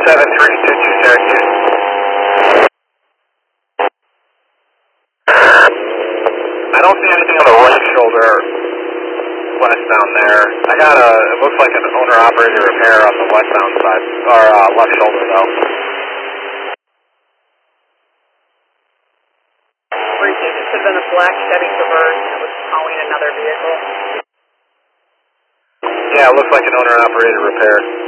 7322 Syracuse. I don't see anything on the right shoulder westbound there. I got it looks like an owner-operator repair on the westbound side, or left shoulder though. Briefly, this had been a black Chevy Traverse and it was towing another vehicle. Yeah, it looks like an owner-operator repair.